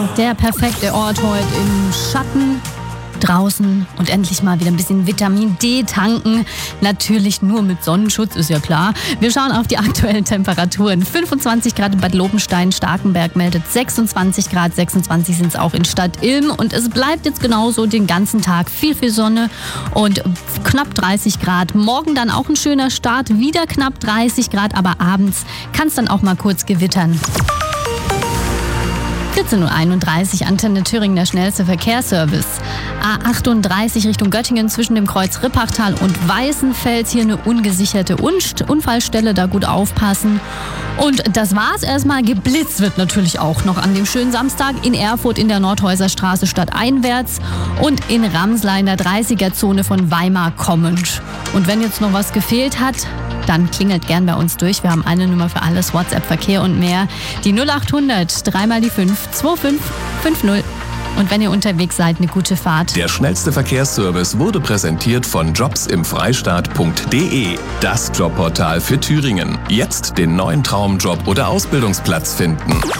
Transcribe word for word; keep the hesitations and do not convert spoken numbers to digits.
Der perfekte Ort heute im Schatten, draußen und endlich mal wieder ein bisschen Vitamin D tanken. Natürlich nur mit Sonnenschutz, ist ja klar. Wir schauen auf die aktuellen Temperaturen. fünfundzwanzig Grad in Bad Lobenstein, Starkenberg meldet sechsundzwanzig Grad, sechsundzwanzig sind es auch in Stadt Ilm. Und es bleibt jetzt genauso den ganzen Tag viel, viel Sonne und knapp dreißig Grad. Morgen dann auch ein schöner Start, wieder knapp dreißig Grad, aber abends kann es dann auch mal kurz gewittern. vierzehn Uhr einunddreißig, Antenne Thüringen, der schnellste Verkehrsservice. A achtunddreißig Richtung Göttingen zwischen dem Kreuz Rippachtal und Weißenfels. Hier eine ungesicherte Unfallstelle, da gut aufpassen. Und das war's erstmal. Geblitzt wird natürlich auch noch an dem schönen Samstag in Erfurt in der Nordhäuserstraße stadteinwärts und in Ramsla in der dreißiger-Zone von Weimar kommend. Und wenn jetzt noch was gefehlt hat, dann klingelt gern bei uns durch. Wir haben eine Nummer für alles, WhatsApp, Verkehr und mehr. Die null achthundert, dreimal die fünf, zwei fünf fünf null. Und wenn ihr unterwegs seid, eine gute Fahrt. Der schnellste Verkehrsservice wurde präsentiert von jobsimfreistaat punkt de, das Jobportal für Thüringen. Jetzt den neuen Traumjob oder Ausbildungsplatz finden.